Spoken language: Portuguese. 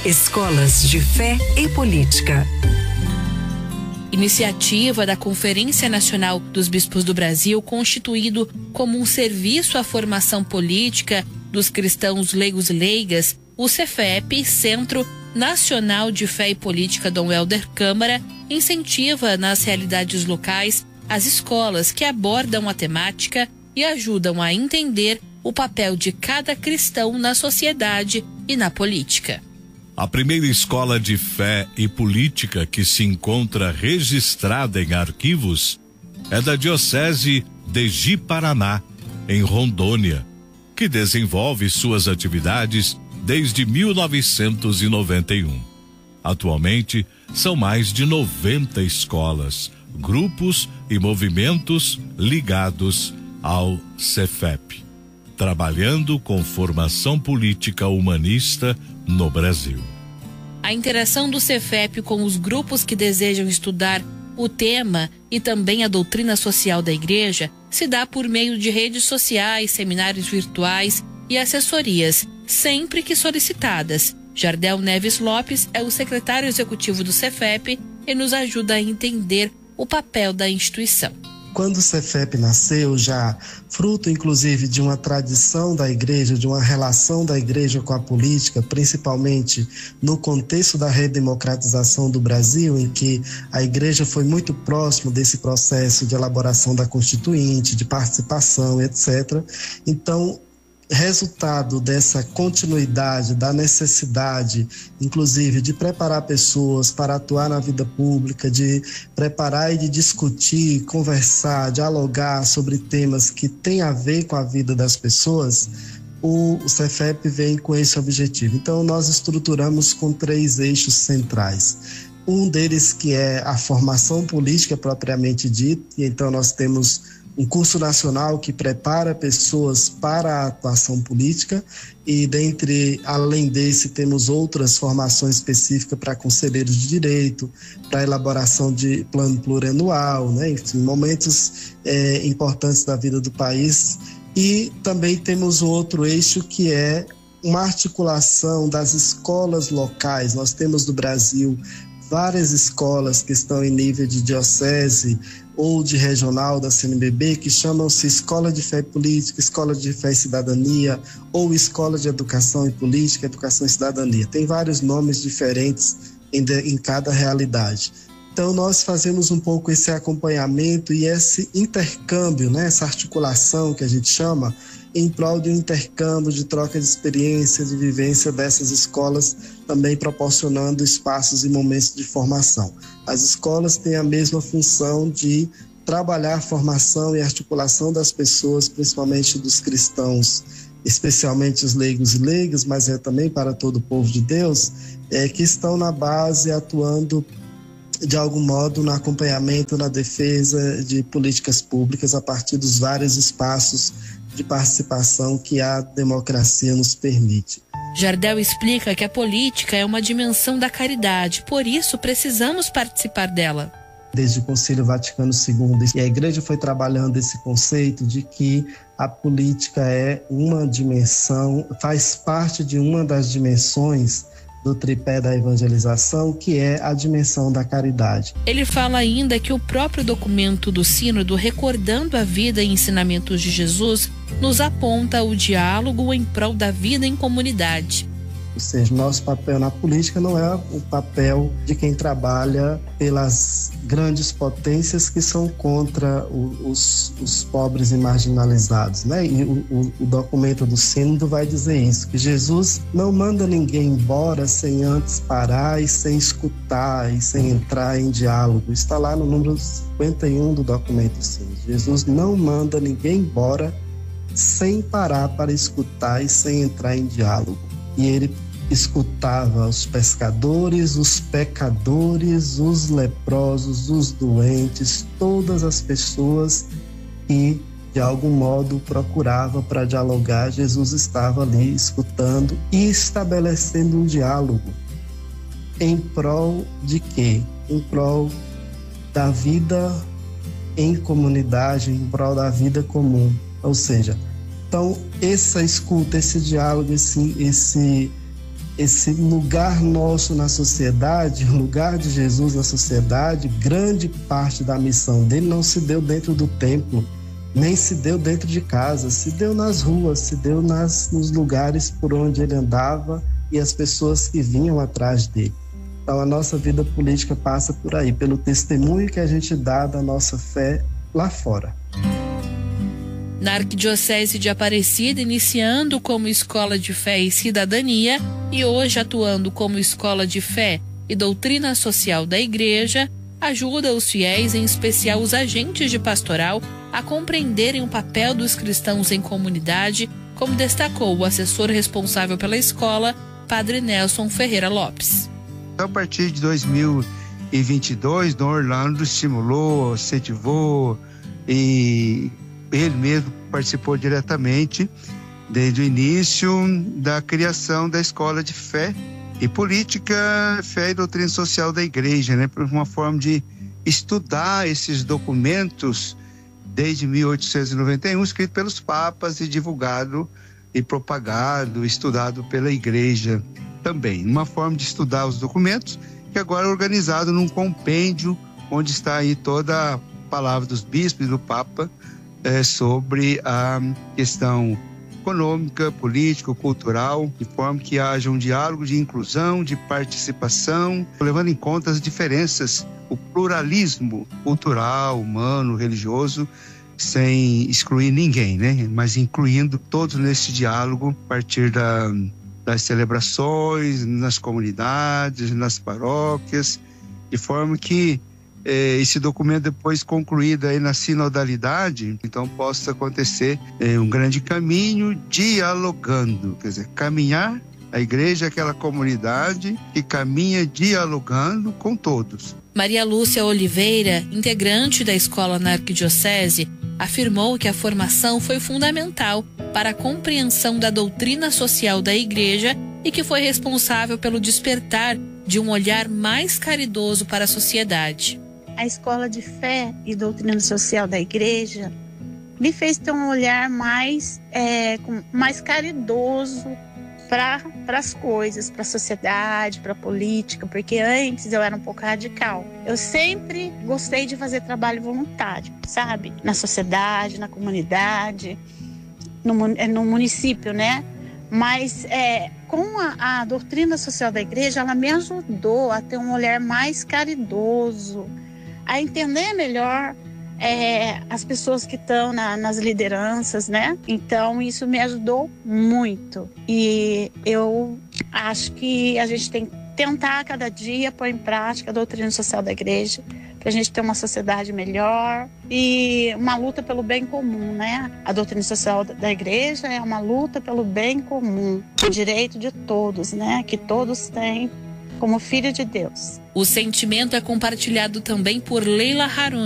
Escolas de Fé e Política. Iniciativa da Conferência Nacional dos Bispos do Brasil, constituído como um serviço à formação política dos cristãos leigos e leigas, o Cefep, Centro Nacional de Fé e Política Dom Helder Câmara, incentiva nas realidades locais as escolas que abordam a temática e ajudam a entender o papel de cada cristão na sociedade e na política. A primeira escola de fé e política que se encontra registrada em arquivos é da Diocese de Ji-Paraná, em Rondônia, que desenvolve suas atividades desde 1991. Atualmente, são mais de 90 escolas, grupos e movimentos ligados ao Cefep, trabalhando com formação política humanista no Brasil. A interação do Cefep com os grupos que desejam estudar o tema e também a doutrina social da Igreja se dá por meio de redes sociais, seminários virtuais e assessorias, sempre que solicitadas. Jardel Neves Lopes é o secretário executivo do Cefep e nos ajuda a entender o papel da instituição. Quando o Cefep nasceu, já fruto inclusive de uma tradição da igreja, de uma relação da igreja com a política, principalmente no contexto da redemocratização do Brasil, em que a igreja foi muito próximo desse processo de elaboração da Constituinte, de participação, etc. Então, resultado dessa continuidade, da necessidade, inclusive, de preparar pessoas para atuar na vida pública, de preparar e de discutir, conversar, dialogar sobre temas que têm a ver com a vida das pessoas, o Cefep vem com esse objetivo. Então, nós estruturamos com 3 eixos centrais. Um deles que é a formação política propriamente dita, e então nós temos um curso nacional que prepara pessoas para a atuação política e, além desse, temos outras formações específicas para conselheiros de direito, para elaboração de plano plurianual, né? Enfim, momentos importantes da vida do país. E também temos um outro eixo que é uma articulação das escolas locais. Nós temos no Brasil várias escolas que estão em nível de diocese ou de regional da CNBB, que chamam-se Escola de Fé e Política, Escola de Fé e Cidadania, ou Escola de Educação e Política, Educação e Cidadania. Tem vários nomes diferentes em cada realidade. Então, nós fazemos um pouco esse acompanhamento e esse intercâmbio, né, essa articulação que a gente chama, em prol de um intercâmbio, de troca de experiência, de vivência dessas escolas, também proporcionando espaços e momentos de formação. As escolas têm a mesma função de trabalhar a formação e articulação das pessoas, principalmente dos cristãos, especialmente os leigos e leigas, mas é também para todo o povo de Deus, que estão na base atuando de algum modo no acompanhamento, na defesa de políticas públicas a partir dos vários espaços de participação que a democracia nos permite. Jardel explica que a política é uma dimensão da caridade, por isso precisamos participar dela. Desde o Concílio Vaticano II, e a Igreja foi trabalhando esse conceito de que a política é uma dimensão, faz parte de uma das dimensões do tripé da evangelização, que é a dimensão da caridade. Ele fala ainda que o próprio documento do Sínodo, recordando a vida e ensinamentos de Jesus, nos aponta o diálogo em prol da vida em comunidade. Ou seja, nosso papel na política não é o papel de quem trabalha pelas grandes potências que são contra os pobres e marginalizados, né? E o documento do Sínodo vai dizer isso, que Jesus não manda ninguém embora sem antes parar e sem escutar e sem entrar em diálogo. Está lá no número 51 do documento do Sínodo. Jesus não manda ninguém embora sem parar para escutar e sem entrar em diálogo. E ele escutava os pescadores, os pecadores, os leprosos, os doentes, todas as pessoas que de algum modo procurava para dialogar. Jesus estava ali escutando e estabelecendo um diálogo em prol de quê? Em prol da vida em comunidade, em prol da vida comum. Ou seja, então essa escuta, esse diálogo, esse lugar nosso na sociedade, o lugar de Jesus na sociedade, grande parte da missão dele não se deu dentro do templo, nem se deu dentro de casa, se deu nas ruas, se deu nos lugares por onde ele andava e as pessoas que vinham atrás dele. Então a nossa vida política passa por aí, pelo testemunho que a gente dá da nossa fé lá fora. Na Arquidiocese de Aparecida, iniciando como Escola de Fé e Cidadania e hoje atuando como Escola de Fé e Doutrina Social da Igreja, ajuda os fiéis, em especial os agentes de pastoral, a compreenderem o papel dos cristãos em comunidade, como destacou o assessor responsável pela escola, Padre Nelson Ferreira Lopes. A partir de 2022, Dom Orlando estimulou, incentivou e ele mesmo participou diretamente desde o início da criação da Escola de Fé e Política, Fé e Doutrina Social da Igreja, né? Por uma forma de estudar esses documentos desde 1891, escrito pelos papas e divulgado e propagado, estudado pela Igreja também. Uma forma de estudar os documentos que agora é organizado num compêndio onde está aí toda a palavra dos bispos e do Papa sobre a questão econômica, política, cultural, de forma que haja um diálogo de inclusão, de participação, levando em conta as diferenças, o pluralismo cultural, humano, religioso, sem excluir ninguém, né? Mas incluindo todos nesse diálogo a partir das celebrações, nas comunidades, nas paróquias, de forma que esse documento, depois concluído aí na sinodalidade, então possa acontecer um grande caminho dialogando, quer dizer, caminhar, a igreja é aquela comunidade que caminha dialogando com todos. Maria Lúcia Oliveira, integrante da escola na Arquidiocese, afirmou que a formação foi fundamental para a compreensão da doutrina social da igreja e que foi responsável pelo despertar de um olhar mais caridoso para a sociedade. A Escola de Fé e Doutrina Social da Igreja me fez ter um olhar mais caridoso para as coisas, para a sociedade, para a política, porque antes eu era um pouco radical. Eu sempre gostei de fazer trabalho voluntário, sabe? Na sociedade, na comunidade, no município, né? Mas com a doutrina social da igreja, ela me ajudou a ter um olhar mais caridoso, a entender melhor as pessoas que estão nas lideranças, né? Então, isso me ajudou muito. E eu acho que a gente tem que tentar cada dia pôr em prática a doutrina social da igreja, para a gente ter uma sociedade melhor e uma luta pelo bem comum, né? A doutrina social da igreja é uma luta pelo bem comum, o direito de todos, né? Que todos têm como filho de Deus. O sentimento é compartilhado também por Leila Harun,